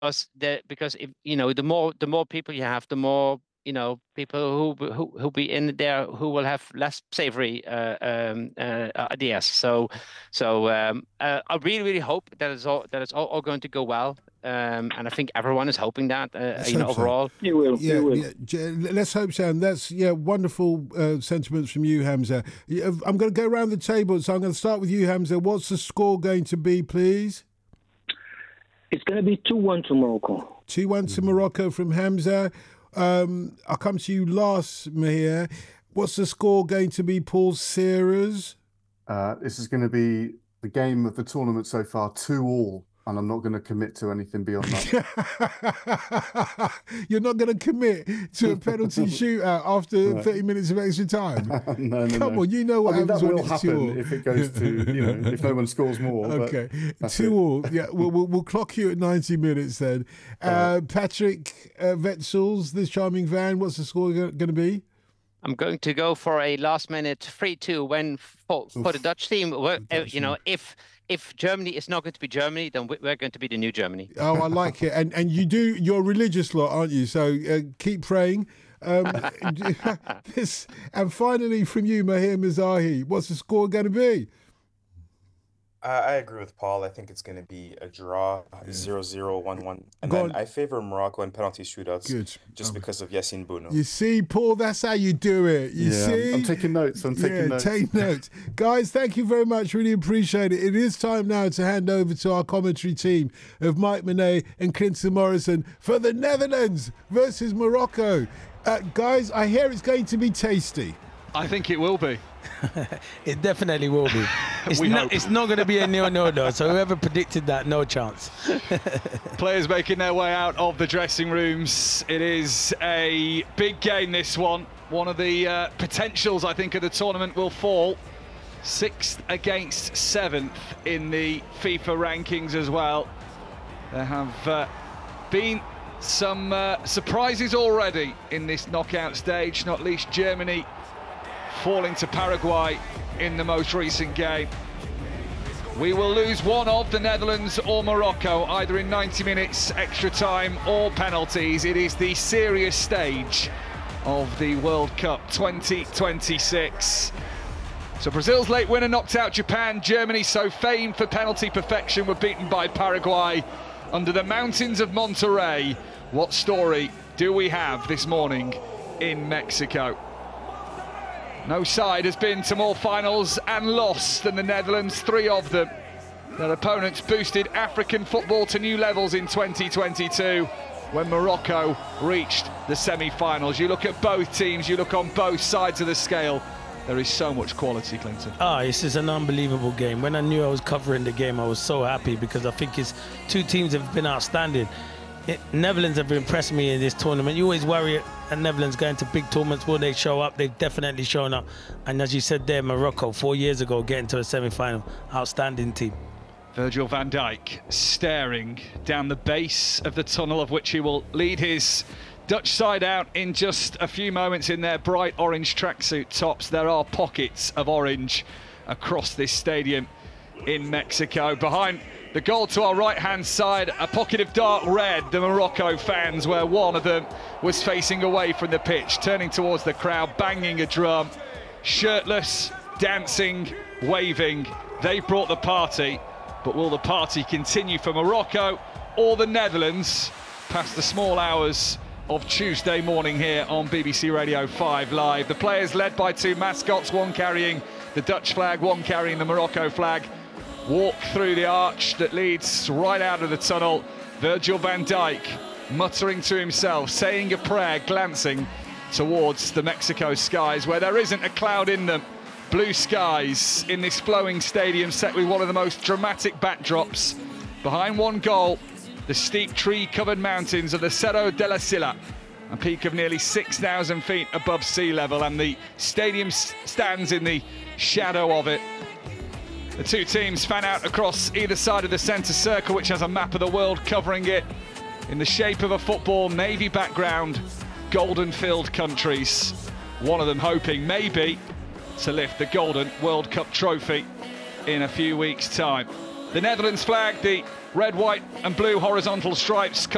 because if the more people you have, the more people who be in there who will have less savory ideas. I really hope that it's all going to go well. And I think everyone is hoping that Let's hope so. overall. It will. Yeah, It will. let's hope so. And that's wonderful sentiments from you, Hamza. I'm going to go around the table, so I'm going to start with you, Hamza. What's the score going to be, please? It's going to be 2-1 to Morocco. 2-1 to Morocco from Hamza. I'll come to you last, Mahir. What's the score going to be, Paul Sears? This is going to be the game of the tournament so far, 2-2. And I'm not going to commit to anything beyond that. You're not going to commit to a penalty shootout after 30 minutes of extra time? No. Come on, you know what happens that when will it's happen 2-2. if it goes to, if no one scores more. Okay, 2-2. Yeah, we'll clock you at 90 minutes then. Patrick Wetsels, this charming van, what's the score going to be? I'm going to go for a last-minute 3-2 win for the Dutch team. If Germany is not going to be Germany, then we're going to be the new Germany. Oh, I like it. And you're a religious lot, aren't you? So keep praying. And finally from you, Mahir Mizahi, what's the score going to be? I agree with Paul. I think it's going to be a draw, 0-0, 1-1. And then I favor Morocco in penalty shootouts just because of Yassine Bounou. You see, Paul, that's how you do it. You see? I'm taking notes. Take notes. Guys, thank you very much. Really appreciate it. It is time now to hand over to our commentary team of Mike Monet and Clinton Morrison for the Netherlands versus Morocco. Guys, I hear it's going to be tasty. I think it will be. It definitely will be. It's not going to be a 0-0 though, so whoever predicted that, no chance. Players making their way out of the dressing rooms. It is a big game, this one. One of the potentials, I think, of the tournament will fall. 6th against 7th in the FIFA rankings as well. There have been some surprises already in this knockout stage, not least Germany falling to Paraguay in the most recent game. We will lose one of the Netherlands or Morocco, either in 90 minutes, extra time or penalties. It is the serious stage of the World Cup 2026. So Brazil's late winner knocked out Japan. Germany, so famed for penalty perfection, were beaten by Paraguay under the mountains of Monterrey. What story do we have this morning in Mexico? No side has been to more finals and lost than the Netherlands, 3 of them. Their opponents boosted African football to new levels in 2022 when Morocco reached the semi-finals. You look at both teams, you look on both sides of the scale, there is so much quality, Clinton. This is an unbelievable game. When I knew I was covering the game, I was so happy because I think it's 2 teams have been outstanding. Netherlands have impressed me in this tournament. You always worry at Netherlands going to big tournaments, will they show up? They've definitely shown up. And as you said there, Morocco, 4 years ago, getting to a semi-final. Outstanding team. Virgil van Dijk staring down the base of the tunnel, of which he will lead his Dutch side out in just a few moments in their bright orange tracksuit tops. There are pockets of orange across this stadium in Mexico. Behind the goal to our right-hand side, a pocket of dark red, the Morocco fans, where one of them was facing away from the pitch, turning towards the crowd, banging a drum, shirtless, dancing, waving. They brought the party, but will the party continue for Morocco or the Netherlands past the small hours of Tuesday morning here on BBC Radio 5 Live? The players led by 2 mascots, one carrying the Dutch flag, one carrying the Morocco flag, walk through the arch that leads right out of the tunnel. Virgil van Dijk muttering to himself, saying a prayer, glancing towards the Mexico skies where there isn't a cloud in them. Blue skies in this flowing stadium set with one of the most dramatic backdrops. Behind one goal, the steep tree-covered mountains of the Cerro de la Silla, a peak of nearly 6,000 feet above sea level, and the stadium stands in the shadow of it. The 2 teams fan out across either side of the centre circle, which has a map of the world covering it in the shape of a football, navy background, golden-filled countries. One of them hoping maybe to lift the Golden World Cup trophy in a few weeks' time. The Netherlands flag, the red, white and blue horizontal stripes